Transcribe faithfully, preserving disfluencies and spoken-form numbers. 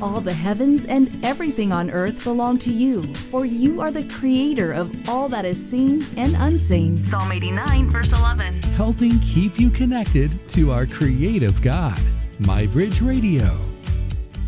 All the heavens and everything on earth belong to you, for you are the creator of all that is seen and unseen. Psalm eighty-nine, verse eleven. Helping keep you connected to our creative God. MyBridge Radio,